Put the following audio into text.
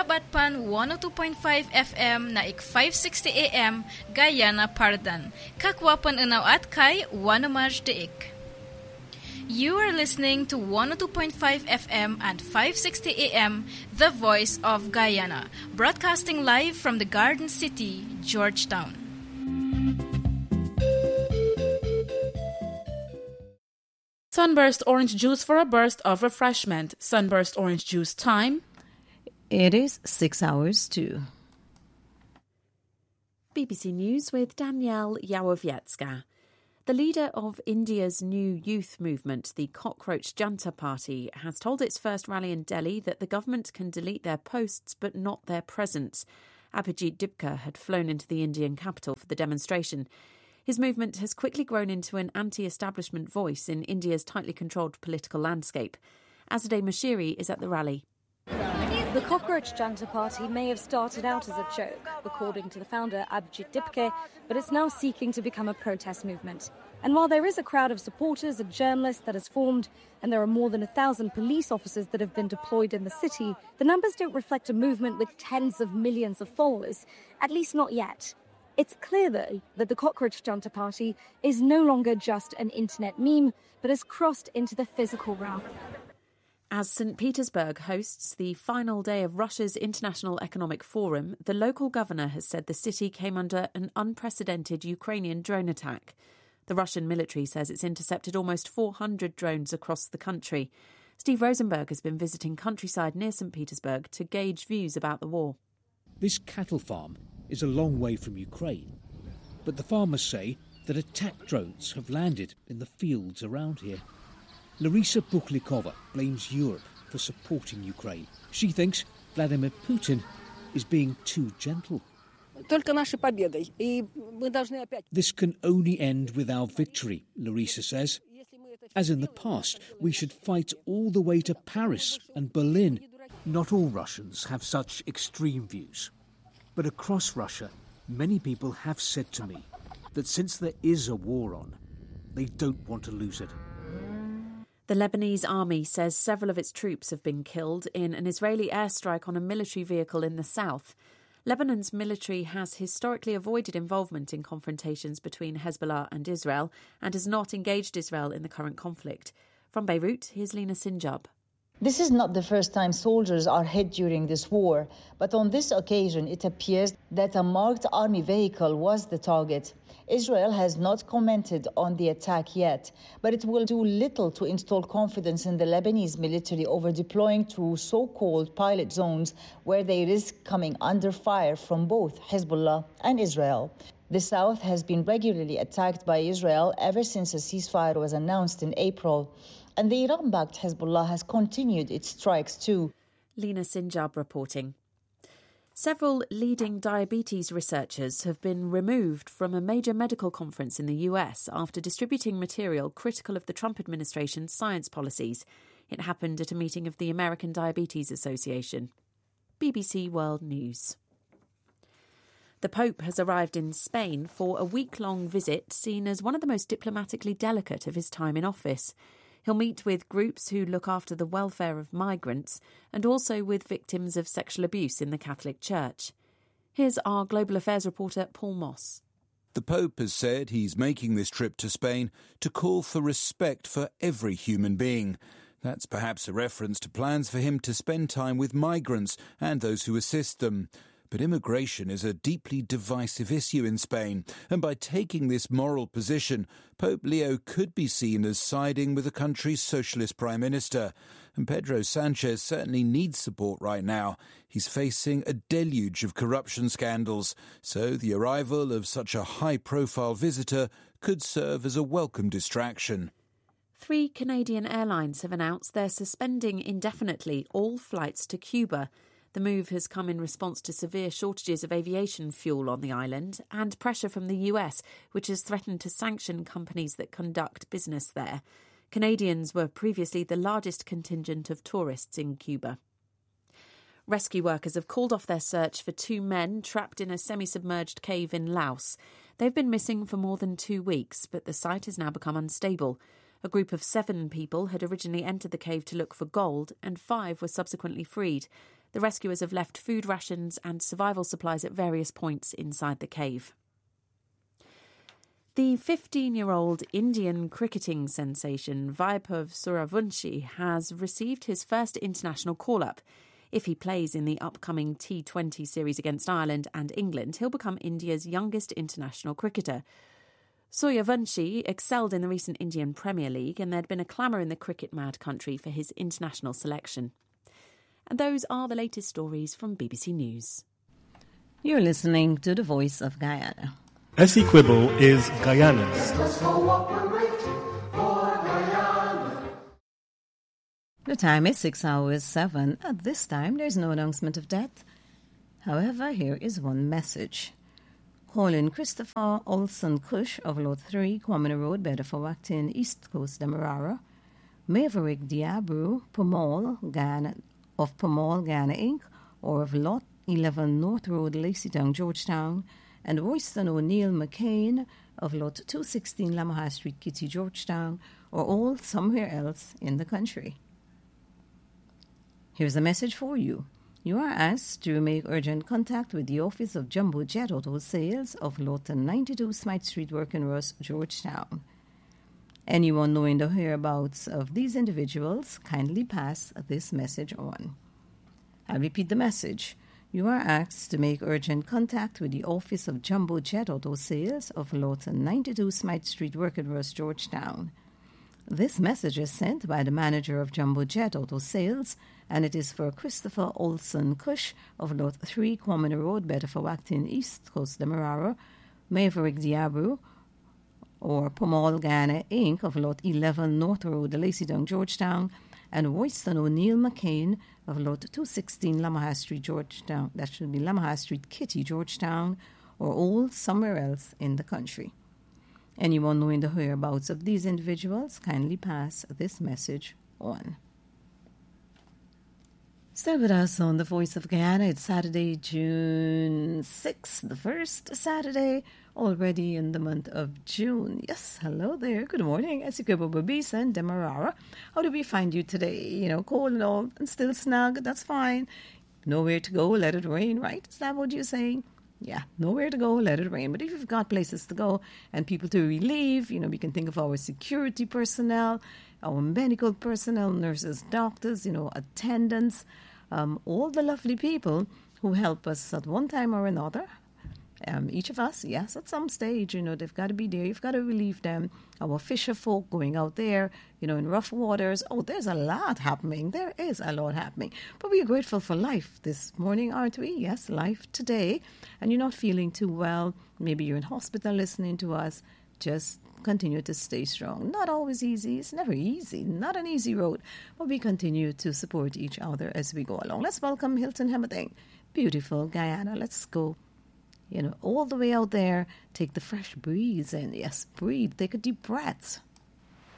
Nabatpan 102.5 FM na ik 560 AM Guyana Pardan. Kakwapan unaw at kay Wanamaj Deik. You are listening to 102.5 FM and 560 AM, The Voice of Guyana, broadcasting live from the Garden City, Georgetown. Sunburst orange juice for a burst of refreshment. Sunburst orange juice time. It is 6 hours to. BBC News with Danielle Yawowiecka. The leader of India's new youth movement, the Cockroach Janta Party, has told its first rally in Delhi that the government can delete their posts but not their presence. Abhijit Dipka had flown into the Indian capital for the demonstration. His movement has quickly grown into an anti-establishment voice in India's tightly controlled political landscape. Azadeh Moshiri is at the rally. The Cockroach Janta Party may have started out as a joke, according to the founder Abhijit Dipka, but it's now seeking to become a protest movement. And while there is a crowd of supporters and journalists that has formed, and there are more than 1,000 police officers that have been deployed in the city, the numbers don't reflect a movement with tens of millions of followers, at least not yet. It's clear, though, that the Cockroach Janta Party is no longer just an internet meme, but has crossed into the physical realm. As St. Petersburg hosts the final day of Russia's International Economic Forum, the local governor has said the city came under an unprecedented Ukrainian drone attack. The Russian military says it's intercepted almost 400 drones across the country. Steve Rosenberg has been visiting countryside near St. Petersburg to gauge views about the war. This cattle farm is a long way from Ukraine, but the farmers say that attack drones have landed in the fields around here. Larisa Buklikova blames Europe for supporting Ukraine. She thinks Vladimir Putin is being too gentle. This can only end with our victory, Larisa says. As in the past, we should fight all the way to Paris and Berlin. Not all Russians have such extreme views. But across Russia, many people have said to me that since there is a war on, they don't want to lose it. The Lebanese army says several of its troops have been killed in an Israeli airstrike on a military vehicle in the south. Lebanon's military has historically avoided involvement in confrontations between Hezbollah and Israel and has not engaged Israel in the current conflict. From Beirut, here's Lina Sinjab. This is not the first time soldiers are hit during this war, but on this occasion it appears that a marked army vehicle was the target. Israel has not commented on the attack yet, but it will do little to install confidence in the Lebanese military over deploying to so-called pilot zones where they risk coming under fire from both Hezbollah and Israel. The south has been regularly attacked by Israel ever since a ceasefire was announced in April. And the Iran-backed Hezbollah has continued its strikes too. Lina Sinjab reporting. Several leading diabetes researchers have been removed from a major medical conference in the US after distributing material critical of the Trump administration's science policies. It happened at a meeting of the American Diabetes Association. BBC World News. The Pope has arrived in Spain for a week-long visit seen as one of the most diplomatically delicate of his time in office. He'll meet with groups who look after the welfare of migrants and also with victims of sexual abuse in the Catholic Church. Here's our Global Affairs reporter Paul Moss. The Pope has said he's making this trip to Spain to call for respect for every human being. That's perhaps a reference to plans for him to spend time with migrants and those who assist them. But immigration is a deeply divisive issue in Spain, and by taking this moral position, Pope Leo could be seen as siding with the country's socialist prime minister. And Pedro Sanchez certainly needs support right now. He's facing a deluge of corruption scandals, so the arrival of such a high-profile visitor could serve as a welcome distraction. 3 Canadian airlines have announced they're suspending indefinitely all flights to Cuba. The move has come in response to severe shortages of aviation fuel on the island and pressure from the US, which has threatened to sanction companies that conduct business there. Canadians were previously the largest contingent of tourists in Cuba. Rescue workers have called off their search for 2 men trapped in a semi-submerged cave in Laos. They've been missing for more than 2 weeks, but the site has now become unstable. A group of 7 people had originally entered the cave to look for gold, and 5 were subsequently freed. The rescuers have left food rations and survival supplies at various points inside the cave. The 15-year-old Indian cricketing sensation Vaibhav Sooryavanshi has received his first international call-up. If he plays in the upcoming T20 series against Ireland and England, he'll become India's youngest international cricketer. Sooryavanshi excelled in the recent Indian Premier League, and there'd been a clamour in the cricket-mad country for his international selection. And those are the latest stories from BBC News. You're listening to The Voice of Guyana. Essequibo is Guyana's. The time is 6:07. At this time, there's no announcement of death. However, here is one message. Colin Christopher Olson Cush of Lot 3, Kwamina Road, Bedford-Wacton, East Coast, Demerara. Maverick Diabru, Pomal, Ghana, of Pomal, Ghana, Inc., or of Lot 11 North Road, Laceytown, Georgetown, and Royston O'Neill McCain of Lot 216 Lamaha Street, Kitty, Georgetown, or all somewhere else in the country. Here's a message for you. You are asked to make urgent contact with the office of Jumbo Jet Auto Sales of Lot 92 Smythe Street, Working-Ross, Georgetown. Anyone knowing the whereabouts of these individuals, kindly pass this message on. I repeat the message. You are asked to make urgent contact with the office of Jumbo Jet Auto Sales of Lot 92 Smythe Street, Working-Ross, Georgetown. This message is sent by the manager of Jumbo Jet Auto Sales, and it is for Christopher Olson Cush of Lot 3, Kwamina Road, Bedford-Wacton, East Coast, Demerara, Maverick Diabru, or Pomal, Ghana, Inc. of Lot 11 North Road, Laceytown, Georgetown, and Royston O'Neill McCain of Lot 216 Lamaha Street, Georgetown. That should be Lamaha Street, Kitty, Georgetown, or all somewhere else in the country. Anyone knowing the whereabouts of these individuals, kindly pass this message on. Stay with us on The Voice of Guyana. It's Saturday, June 6th, the first Saturday already in the month of June. Yes, hello there. Good morning. Essequibo, Babisa, and Demerara. How do we find you today? You know, cold and all, and still snug. That's fine. Nowhere to go, let it rain, right? Is that what you're saying? Yeah, nowhere to go, let it rain. But if you've got places to go and people to relieve, you know, we can think of our security personnel, our medical personnel, nurses, doctors, you know, attendants, all the lovely people who help us at one time or another. Each of us, yes, at some stage, you know, they've got to be there. You've got to relieve them. Our fisher folk going out there, you know, in rough waters. Oh, there's a lot happening. There is a lot happening. But we are grateful for life this morning, aren't we? Yes, life today. And you're not feeling too well. Maybe you're in hospital listening to us. Just continue to stay strong. Not always easy. It's never easy. Not an easy road. But we continue to support each other as we go along. Let's welcome Hilton Hemmerding. Beautiful Guyana. Let's go. You know, all the way out there, take the fresh breeze in. Yes, breathe. Take a deep breath.